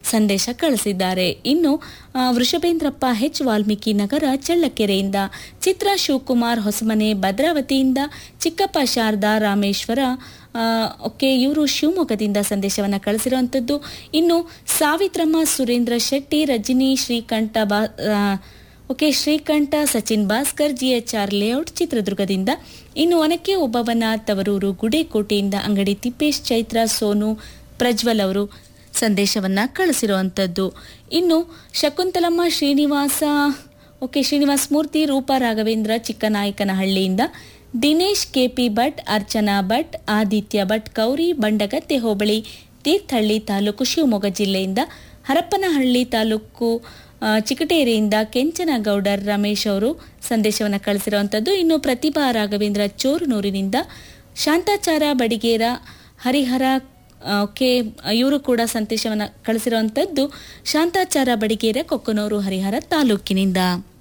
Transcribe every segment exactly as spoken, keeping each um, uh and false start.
ಸಂದೇಶ ಕಳಿಸಿದ್ದಾರೆ. ಇನ್ನು ವೃಷಭೇಂದ್ರಪ್ಪ ಹೆಚ್ ವಾಲ್ಮೀಕಿ ನಗರ ಚಳ್ಳಕೆರೆಯಿಂದ, ಚಿತ್ರಾ ಶಿವಕುಮಾರ್ ಹೊಸಮನೆ ಭದ್ರಾವತಿಯಿಂದ, ಚಿಕ್ಕಪ್ಪ ಶಾರದಾ ರಾಮೇಶ್ವರ ಓಕೆ ಇವರು ಶಿವಮೊಗ್ಗದಿಂದ ಸಂದೇಶವನ್ನು ಕಳಿಸಿರುವಂಥದ್ದು. ಇನ್ನು ಸಾವಿತ್ರಮ್ಮ ಸುರೇಂದ್ರ ಶೆಟ್ಟಿ, ರಜನಿ ಶ್ರೀಕಂಠ ಬಾ ಓಕೆ ಶ್ರೀಕಂಠ ಸಚಿನ್ ಭಾಸ್ಕರ್ ಜಿಎಚ್ಆರ್ ಲೇಔಟ್ ಚಿತ್ರದುರ್ಗದಿಂದ. ಇನ್ನು ಒನಕೆ ಓಬವ್ವನ ತವರೂರು ಗುಡೇಕೋಟೆಯಿಂದ ಅಂಗಡಿ ತಿಪ್ಪೇಶ್, ಚೈತ್ರ, ಸೋನು, ಪ್ರಜ್ವಲ್ ಅವರು ಸಂದೇಶವನ್ನ ಕಳಿಸಿರುವಂಥದ್ದು. ಇನ್ನು ಶಕುಂತಲಮ್ಮ ಶ್ರೀನಿವಾಸ ಓಕೆ ಶ್ರೀನಿವಾಸ ಮೂರ್ತಿ, ರೂಪಾ ರಾಘವೇಂದ್ರ ಚಿಕ್ಕನಾಯಕನಹಳ್ಳಿಯಿಂದ, ದಿನೇಶ್ ಕೆಪಿ ಭಟ್, ಅರ್ಚನಾ ಭಟ್, ಆದಿತ್ಯ ಭಟ್, ಗೌರಿ ಬಂಡಗತ್ತೆ ಹೋಬಳಿ ತೀರ್ಥಹಳ್ಳಿ ತಾಲೂಕು ಶಿವಮೊಗ್ಗ ಜಿಲ್ಲೆಯಿಂದ, ಹರಪ್ಪನಹಳ್ಳಿ ತಾಲೂಕು ಚಿಕಟೇರಿಯಿಂದ ಕೆಂಚನಗೌಡರ್ ರಮೇಶ್ ಅವರು ಸಂದೇಶವನ್ನು ಕಳಿಸಿರುವಂಥದ್ದು. ಇನ್ನು ಪ್ರತಿಭಾ ರಾಘವೇಂದ್ರ ಚೋರುನೂರಿನಿಂದ, ಶಾಂತಾಚಾರ ಬಡಿಗೇರ ಹರಿಹರ ಓಕೆ ಇವರು ಕೂಡ ಸಂದೇಶವನ್ನು ಕಳಿಸಿರುವಂಥದ್ದು ಶಾಂತಾಚಾರ ಬಡಿಗೇರ ಕೊಕ್ಕನೂರು ಹರಿಹರ ತಾಲೂಕಿನಿಂದ.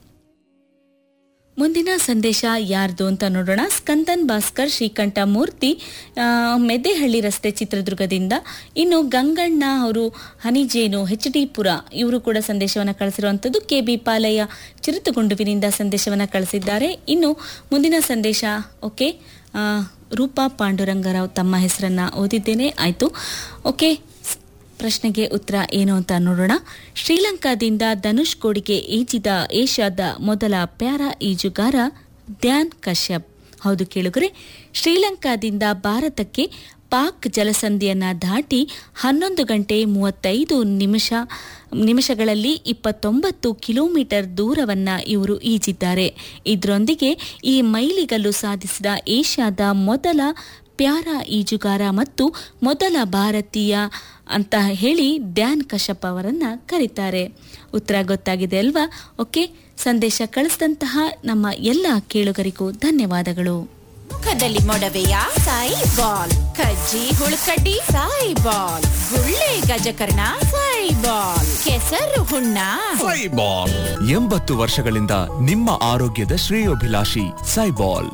ಮುಂದಿನ ಸಂದೇಶ ಯಾರ್ದು ಅಂತ ನೋಡೋಣ. ಸ್ಕಂದನ್ ಭಾಸ್ಕರ್ ಶ್ರೀಕಂಠ ಮೂರ್ತಿ ಮೆದ್ದೆಹಳ್ಳಿ ರಸ್ತೆ ಚಿತ್ರದುರ್ಗದಿಂದ. ಇನ್ನು ಗಂಗಣ್ಣ ಅವರು ಹನಿಜೇನು ಎಚ್ ಡಿ ಪುರ ಇವರು ಕೂಡ ಸಂದೇಶವನ್ನು ಕಳಿಸಿರುವಂಥದ್ದು. ಕೆ ಬಿ ಪಾಲಯ್ಯ ಚಿರುತುಗುಂಡುವಿನಿಂದ ಸಂದೇಶವನ್ನು ಕಳಿಸಿದ್ದಾರೆ. ಇನ್ನು ಮುಂದಿನ ಸಂದೇಶ ಓಕೆ ರೂಪಾ ಪಾಂಡುರಂಗರಾವ್ ತಮ್ಮ ಹೆಸರನ್ನ ಓದಿದ್ದೇನೆ. ಆಯಿತು. ಓಕೆ, ಪ್ರಶ್ನೆಗೆ ಉತ್ತರ ಏನು ಅಂತ ನೋಡೋಣ. ಶ್ರೀಲಂಕಾದಿಂದ ಧನುಷ್ ಕೋಡಿಗೆ ಈಜಿದ ಏಷ್ಯಾದ ಮೊದಲ ಪ್ಯಾರಾ ಈಜುಗಾರ ಧ್ಯಾನ್ ಕಶ್ಯಪ್. ಹೌದು ಕೇಳುಗರೆ, ಶ್ರೀಲಂಕಾದಿಂದ ಭಾರತಕ್ಕೆ ಪಾಕ್ ಜಲಸಂಧಿಯನ್ನ ದಾಟಿ ಹನ್ನೊಂದು ಗಂಟೆ ಮೂವತ್ತೈದು ನಿಮಿಷ ನಿಮಿಷಗಳಲ್ಲಿ ಇಪ್ಪತ್ತೊಂಬತ್ತು ಕಿಲೋಮೀಟರ್ ದೂರವನ್ನ ಇವರು ಈಜಿದ್ದಾರೆ. ಇದರೊಂದಿಗೆ ಈ ಮೈಲಿಗಲ್ಲು ಸಾಧಿಸಿದ ಏಷ್ಯಾದ ಮೊದಲ ಪ್ಯಾರಾ ಈಜುಗಾರ ಮತ್ತು ಮೊದಲ ಭಾರತೀಯ ಅಂತ ಹೇಳಿ ಧ್ಯಾನ್ ಕಶ್ಯಪ್ ಅವರನ್ನ ಕರೀತಾರೆ. ಉತ್ತರ ಗೊತ್ತಾಗಿದೆ ಅಲ್ವಾ? ಓಕೆ, ಸಂದೇಶ ಕಳಿಸಿದಂತಹ ನಮ್ಮ ಎಲ್ಲ ಕೇಳುಗರಿಗೂ ಧನ್ಯವಾದಗಳು. ಮುಖದಲ್ಲಿ ಮೊಡವೆಯ ಸಾಯಿ ಬಾಲ್, ಕಜ್ಜಿ ಹುಳುಕಡ್ಡಿ ಸಾಯಿ ಬಾಲ್, ಗುಳ್ಳೆ ಗಜಕರ್ಣ ಸಾಯಿ ಬಾಲ್, ಕೆಸರು ಹುಣ್ಣ ಸಾಯಿ ಬಾಲ್. ಎಂಬತ್ತು ವರ್ಷಗಳಿಂದ ನಿಮ್ಮ ಆರೋಗ್ಯದ ಶ್ರೇಯೋಭಿಲಾಷಿ ಸಾಯಿ ಬಾಲ್.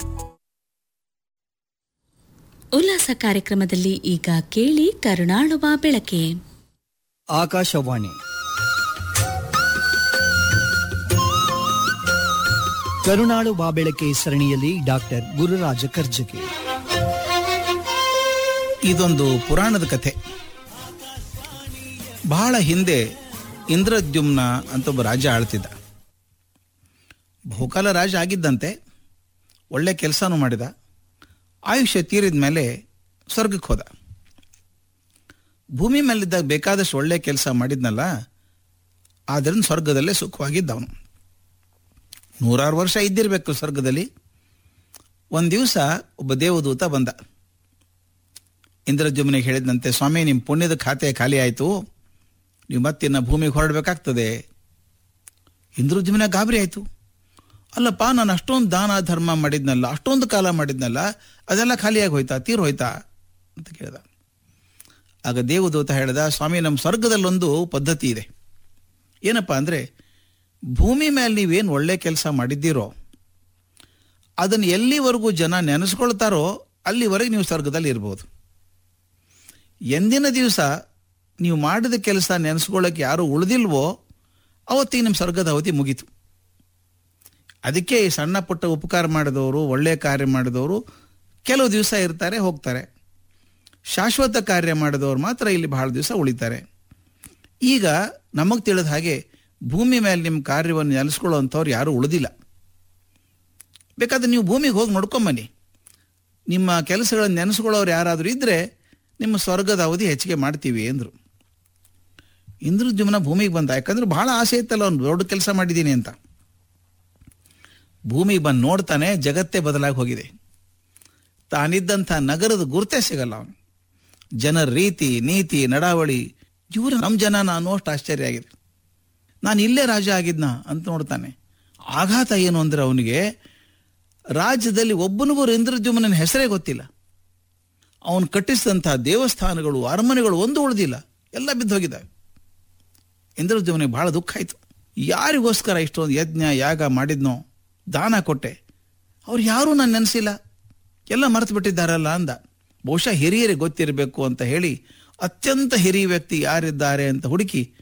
ಉಲ್ಲಾಸ ಕಾರ್ಯಕ್ರಮದಲ್ಲಿ ಈಗ ಕೇಳಿ ಕರುಣಾಳುವ ಬೆಳಕೆ. ಆಕಾಶವಾಣಿ ಕರುಣಾಳು ಬಾಬೆಳಕೆ ಸರಣಿಯಲ್ಲಿ ಡಾಕ್ಟರ್ ಗುರುರಾಜ ಕರ್ಜಗಿ. ಇದೊಂದು ಪುರಾಣದ ಕಥೆ. ಬಹಳ ಹಿಂದೆ ಇಂದ್ರದ್ಯುಮ್ನ ಅಂತ ಒಬ್ಬ ರಾಜ ಆಳ್ತಿದ್ದ. ಬಹುಕಾಲ ರಾಜ ಆಗಿದ್ದಂತೆ, ಒಳ್ಳೆ ಕೆಲಸನೂ ಮಾಡಿದ. ಆಯುಷ್ಯ ತೀರಿದ ಮೇಲೆ ಸ್ವರ್ಗಕ್ಕೆ ಹೋದ. ಭೂಮಿ ಮೇಲಿದ್ದಾಗ ಬೇಕಾದಷ್ಟು ಒಳ್ಳೆ ಕೆಲಸ ಮಾಡಿದ್ನಲ್ಲ, ಆದ್ದರಿಂದ ಸ್ವರ್ಗದಲ್ಲೇ ಸುಖವಾಗಿದ್ದವನು. ನೂರಾರು ವರ್ಷ ಇದ್ದಿರಬೇಕು ಸ್ವರ್ಗದಲ್ಲಿ. ಒಂದು ದಿವಸ ಒಬ್ಬ ದೇವದೂತ ಬಂದ. ಇಂದ್ರದ್ಯುಮ್ನಿಗೆ ಹೇಳಿದಂತೆ, ಸ್ವಾಮಿ, ನಿಮ್ಮ ಪುಣ್ಯದ ಖಾತೆ ಖಾಲಿ ಆಯಿತು, ನೀವು ಮತ್ತಿನ್ನ ಭೂಮಿಗೆ ಹೊರಡಬೇಕಾಗ್ತದೆ. ಇಂದ್ರದ್ಯುಮ್ನ ಗಾಬರಿ ಆಯಿತು. ಅಲ್ಲಪ್ಪ, ನಾನು ಅಷ್ಟೊಂದು ದಾನ ಧರ್ಮ ಮಾಡಿದ್ನಲ್ಲ, ಅಷ್ಟೊಂದು ಕಾಲ ಮಾಡಿದ್ನಲ್ಲ, ಅದೆಲ್ಲ ಖಾಲಿಯಾಗಿ ಹೋಯ್ತಾ, ತೀರ್ ಹೋಯ್ತಾ ಅಂತ ಕೇಳ್ದ. ಆಗ ದೇವದೂತ ಹೇಳ್ದ, ಸ್ವಾಮಿ, ನಮ್ಮ ಸ್ವರ್ಗದಲ್ಲೊಂದು ಪದ್ಧತಿ ಇದೆ. ಏನಪ್ಪ ಅಂದರೆ, ಭೂಮಿ ಮೇಲೆ ನೀವೇನು ಒಳ್ಳೆ ಕೆಲಸ ಮಾಡಿದ್ದೀರೋ ಅದನ್ನು ಎಲ್ಲಿವರೆಗೂ ಜನ ನೆನೆಸ್ಕೊಳ್ತಾರೋ ಅಲ್ಲಿವರೆಗೆ ನೀವು ಸ್ವರ್ಗದಲ್ಲಿ ಇರ್ಬೋದು. ಎಂದಿನ ದಿವಸ ನೀವು ಮಾಡಿದ ಕೆಲಸ ನೆನೆಸ್ಕೊಳ್ಳೋಕೆ ಯಾರು ಉಳಿದಿಲ್ವೋ ಅವತ್ತಿಗೆ ನಿಮ್ಮ ಸ್ವರ್ಗದ ಅವಧಿ ಮುಗೀತು. ಅದಕ್ಕೆ ಈ ಸಣ್ಣ ಪುಟ್ಟ ಉಪಕಾರ ಮಾಡಿದವರು, ಒಳ್ಳೆಯ ಕಾರ್ಯ ಮಾಡಿದವರು ಕೆಲವು ದಿವಸ ಇರ್ತಾರೆ, ಹೋಗ್ತಾರೆ. ಶಾಶ್ವತ ಕಾರ್ಯ ಮಾಡಿದವರು ಮಾತ್ರ ಇಲ್ಲಿ ಬಹಳ ದಿವಸ ಉಳಿತಾರೆ. ಈಗ ನಮಗೆ ತಿಳಿದ ಹಾಗೆ ಭೂಮಿ ಮೇಲೆ ನಿಮ್ಮ ಕಾರ್ಯವನ್ನು ನೆಲೆಸ್ಕೊಳ್ಳೋವಂಥವ್ರು ಯಾರೂ ಉಳಿದಿಲ್ಲ. ಬೇಕಾದ್ರೆ ನೀವು ಭೂಮಿಗೆ ಹೋಗಿ ನೋಡ್ಕೊಂಬನ್ನಿ. ನಿಮ್ಮ ಕೆಲಸಗಳನ್ನು ನೆನೆಸ್ಕೊಳ್ಳೋರು ಯಾರಾದರೂ ಇದ್ದರೆ ನಿಮ್ಮ ಸ್ವರ್ಗದ ಅವಧಿ ಹೆಚ್ಚಿಗೆ ಮಾಡ್ತೀವಿ ಅಂದರು. ಇಂದ್ರದ್ಯುಮ್ನ ಭೂಮಿಗೆ ಬಂದ. ಯಾಕಂದ್ರೆ ಬಹಳ ಆಸೆ ಇತ್ತಲ್ಲ, ಅವ್ನು ದೊಡ್ಡ ಕೆಲಸ ಮಾಡಿದ್ದೀನಿ ಅಂತ. ಭೂಮಿಗೆ ಬಂದು ನೋಡ್ತಾನೆ, ಜಗತ್ತೇ ಬದಲಾಗಿ ಹೋಗಿದೆ. ತಾನಿದ್ದಂಥ ನಗರದ ಗುರುತೇ ಸಿಗಲ್ಲ ಅವನು. ಜನರ ರೀತಿ ನೀತಿ ನಡಾವಳಿ ಇವರು ನಮ್ಮ ಜನ ನಾನು ಅಷ್ಟು ಆಶ್ಚರ್ಯ ಆಗಿದೆ. ನಾನು ಇಲ್ಲೇ ರಾಜ ಆಗಿದ್ನ ಅಂತ ನೋಡ್ತಾನೆ. ಆಘಾತ ಏನು ಅಂದರೆ, ಅವನಿಗೆ ರಾಜ್ಯದಲ್ಲಿ ಒಬ್ಬನಿಗೂ ಇಂದ್ರದ್ಯುಮ್ನ ಹೆಸರೇ ಗೊತ್ತಿಲ್ಲ. ಅವನು ಕಟ್ಟಿಸಿದಂಥ ದೇವಸ್ಥಾನಗಳು, ಅರಮನೆಗಳು ಒಂದು ಉಳಿದಿಲ್ಲ, ಎಲ್ಲ ಬಿದ್ದು ಹೋಗಿದ್ದಾವೆ. ಇಂದ್ರದ್ಯುಮ್ನಿಗೆ ಬಹಳ ದುಃಖ ಆಯಿತು. ಯಾರಿಗೋಸ್ಕರ ಇಷ್ಟೊಂದು ಯಜ್ಞ ಯಾಗ ಮಾಡಿದ್ನೋ, ದಾನ ಕೊಟ್ಟೆ, ಅವ್ರು ಯಾರೂ ನಾನು ನೆನೆಸಿಲ್ಲ, ಎಲ್ಲ ಮರೆತು ಬಿಟ್ಟಿದ್ದಾರಲ್ಲ ಅಂದ. ಬಹುಶಃ ಹಿರಿಯರಿಗೆ ಗೊತ್ತಿರಬೇಕು ಅಂತ ಹೇಳಿ ಅತ್ಯಂತ ಹಿರಿಯ ವ್ಯಕ್ತಿ ಯಾರಿದ್ದಾರೆ ಅಂತ ಹುಡುಕಿ